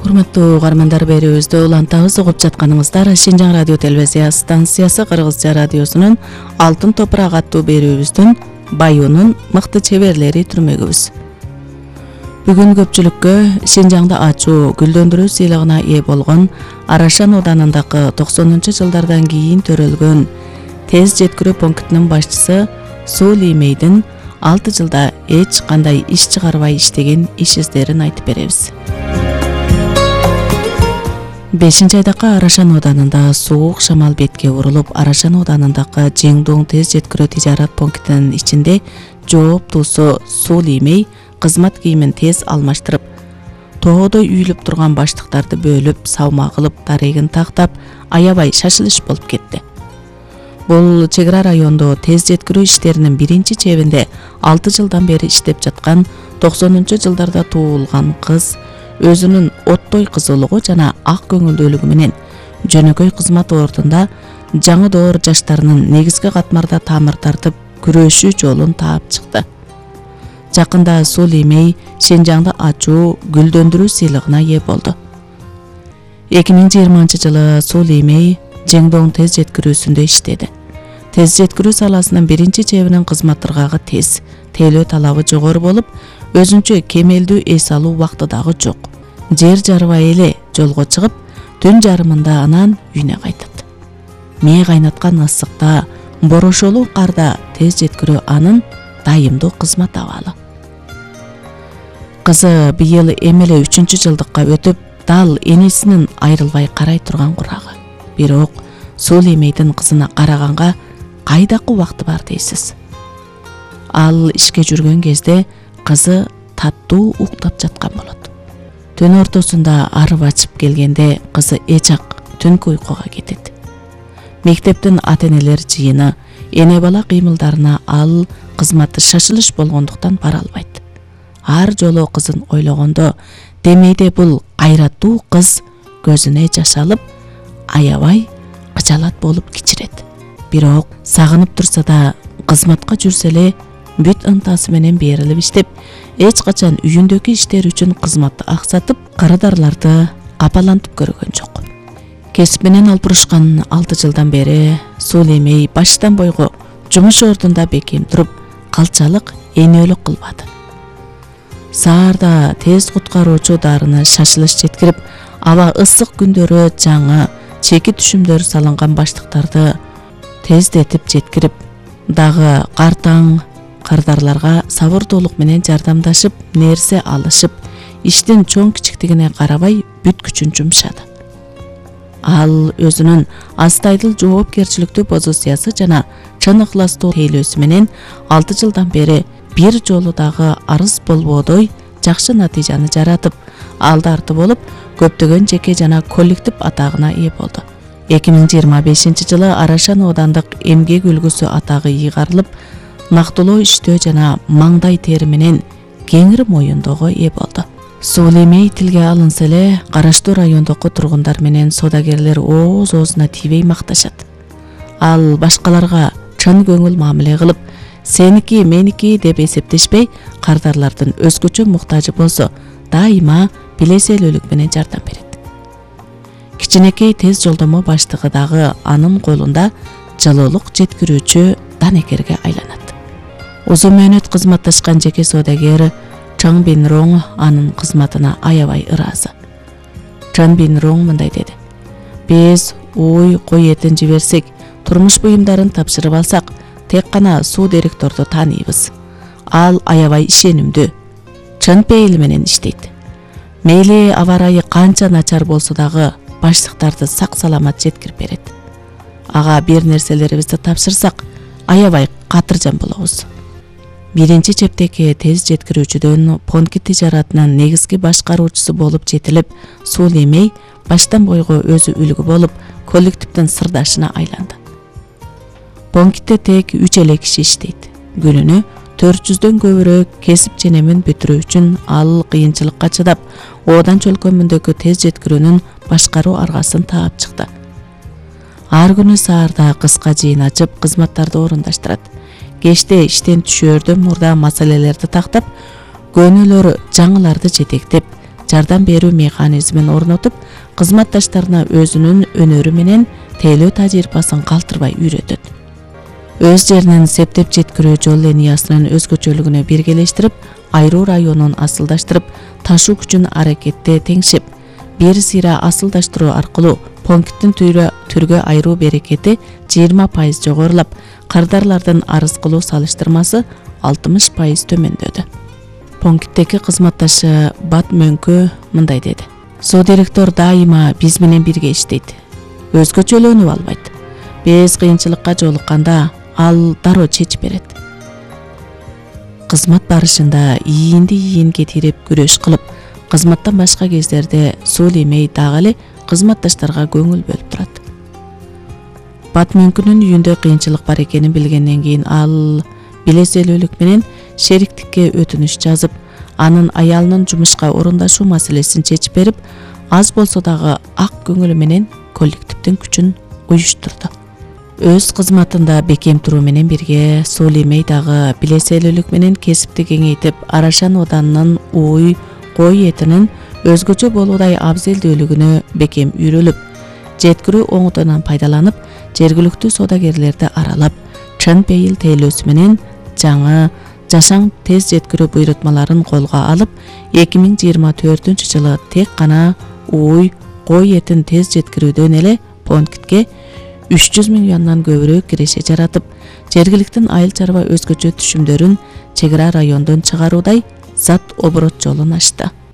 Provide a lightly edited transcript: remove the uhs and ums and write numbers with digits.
Урматтуу угармандар, берүүбүздү улантабыз. Угуп жатканыңыздар Шинжаң радио телевизия станциясы Кыргызча радиосунун Алтын топурак аттуу берүүбүздүн Баюунун мыкты чеберлери түрмөгүбүз. Бүгүн көпчүлүккө Шинжаңда ачуу гүлдөндүрүү сыйлыгына ээ болгон Арашан ауданындагы 90-жылдардан кийин төрөлгөн тез жеткирүү пунктунун башчысы Суули Мейдин 6 жылда эч кандай иш чыгарбай иштеген иш издерин айтып беребиз. 5-айдакы Арашан ауданында суук шамал бетке урулуп, Арашан ауданындагы Жеңдуң тез жеткирүү тижарат пунктунун ичинде жооптуусу Суули Мей кызмат кийимин тез алмаштырып, тоодой үйүлүп турган баштыктарды бөлүп, савма кылып, дарегин тактап, аябай шашылыш болуп кетти. Бул чек ара райондо тез жеткирүү иштеринин биринчи чебинде 6 жылдан бери иштеп жаткан 90-жылдарда туулган кыз өзүнүн оттой кызуулугу жана ак көңүлдүүлүгү менен жөнөкөй кызмат ордунда жаңы доор жаштарынын негизги катмарда тамыр тартып күрөшүү жолун таап чыкты. Жакында Суули Мей Шинжаңда ачуу гүлдөндүрүү сыйлыгына ээ болду. 2020-жылы Суули Мей Жеңдоң тез жеткирүүсүндө иштеди. Тез жеткирүү саласынын биринчи чебинин кызмат ыргагы тез, тейлөө талабы жогору болуп, өзүнчө кемелдүү эс алуу убакты дагы жок. Жер жарыбай эле жолго чыгып, түн жарымында анан үйүнө кайтат. Мээ кайнаткан ысыкта, борошолуу карда тез жеткирүү анын дайымдуу кызмат абалы. Кызы быйыл эмеле 3-жылдыкка өтүп, дал энесинин айрылбай карай турган курагы. Бирок Суули Мейдин кызына караганга кайдакы убакты бар дейсиз. Ал ишке жүргөн кезде кызы таттуу уктап жаткан болот. Түн ортосунда арып ачып келгенде кызы эчак түнкү уйкуга кетет. Мектептин ата-энелер жыйыны, эне бала кыймылдарына ал кызматы шашылыш болгондуктан бара албайт. Ар жолу кызын ойлогондо, демейде бул кайраттуу кыз көзүнө жаш алып, аябай кычалат болуп кичирет. Бирок сагынып турса да, кызматка жүрсө эле бүт ынтасы менен берилип иштеп, эч качан үйүндөгү иштер үчүн кызматты аксатып, карадарларды капалантып көргөн жок. Кесип менен алпурушкан 6 жылдан бери Суули Мей баштан бойго жумуш ордунда бекем туруп, калчалык энөлүк кылбады. Саарда тез куткаруучу дарыны шашылыш жеткирип, аба ысык күндөрү жаңы чеки түшүмдөр салынган баштыктарды тездетип жеткирип, дагы картаң кардарларга сабырдуулук менен жардамдашып, нерсе алышып, иштин чоң кичиктигине карабай бүт күчүн жумшады. Ал өзүнүн астайдыл жоопкерчиликтүү позициясы жана чын ыхластуу тейлөөсү менен 6 жылдан бери бир жолу дагы арыз болбодой жакшы натыйжаны жаратып, алды арты болуп, көптөгөн жеке жана коллектив атагына ээ болду. 2025-жылы Арашан аудандык эмгек үлгүсү атагы ыйгарылып, нактылоо иштөө жана маңдай тери менен кеңири моюндоого ээ болду. Суули Мей тилге алынса эле, караштуу райондогу тургундар менен соодагерлер ооз-оозуна тийбей макташат. Ал башкаларга чын көңүл мамиле кылып, сеники, меники деп эсептешпей, кардарлардын өзгөчө муктажы болсо, дайыма билеселүүлүк менен жардам берет. Кичинекей тез жолдомо баштыгы дагы анын колунда жылуулук жеткирүүчү данекерге айланат. Узун мөөнөт кызматташкан жеке соодагер Чан Бин Роң анын кызматына аябай ыраазы. Чан Бин Роң мындай деди: "Биз уй, кой этин жиберсек, турмуш буюмдарын тапшырып алсак, тек гана суу директорду тааныйбыз. Ал аябай ишенимдүү, чын пейил менен иштейт. Мейли аба ырайы канча начар болсо дагы баштыктарды сак-саламат жеткирип берет. Ага бир нерселерибизди тапшырсак, аябай катыржан болобуз." Биринчи чептеги тез жеткирүүчүдөн пункт тижаратынын негизги башкаруучусу болуп жетилип, Суули Мей баштан бойго өзү үлгү болуп, коллективдин сырдашына айланды. Пунктте тек 3 эле киши иштейт. Күнүнө 400дөн көбүрөөк кесип ченемин бүтүрүү үчүн ал кыйынчылыкка чыдап, Оодан чөлкөмүндөгү тез жеткирүүнүн башкаруу аргасын таап чыкты. Ар күнү саарда кыска жыйын ачып, кызматтарды орундаштырат. Кечте иштен түшөөрдөн мурда маселелерди тактап, көнөлөр жаңыларды жетектеп, жардам берүү механизмин орнотуп, кызматташтарына өзүнүн өнөрү менен тейлөө тажрыйбасын калтырбай үйрөтөт. Өз жеринен септеп жеткирүү жол линиясынын өзгөчөлүгүнө биргелештирип, айруу районун асылдаштырып, ташуу күчүн аракетте теңшеп, бир сыйра асылдаштыруу аркылуу пункттин түргө айруу берекети 20% жогорулап, кардарлардын арыз кылуу салыштырмасы 60% төмөндөдү. Пункттеги кызматташы Бат Мөңкө мындай деди: Содиректор дайыма биз менен бирге иштейт. Өзгөчөлөнүп албайт. Биз кыйынчылыкка жолукканда ал дароо чечип берет. Кызмат барышында ийинди кетирип күрөш кылып, кызматтан башка кездерде Сулеймей дагы эле кызматташтарга көңүл бөлүп турат. Бат Мөңкүнүн үйүндө кыйынчылык бар экенин билгенден кийин ал билезелүүлүк менен шериктикке өтүнүш жазып, анын аялынын жумушка орундашуу маселесин чечип берип, аз болсо дагы ак көңүлү менен коллективдин күчүн уюштурду. Өз кызматында бекем туруу менен бирге Сулеймей дагы билезелүүлүк менен кесипти кеңейтип, Арашан оданынын ууй, кой этинин өзгөчө болуудай абзелдүүлүгүнө бекем үйрөлүп, жеткирүү оңдонан пайдаланып, жергиликтүү соодагерлерди аралап, чын пейил тейлөөсү менен жаңы жашаң тез жеткирүү буйрутмаларын колго алып, 2024-жылы тек гана ууй, кой этин тез жеткирүүдөн эле пунктке 300 миллиондон көбүрөөк киреше жаратып, жергиликтин айыл чарба өзгөчө түшүмдөрүн чек ара райондон чыгаруудай зат оборот жолун ачты.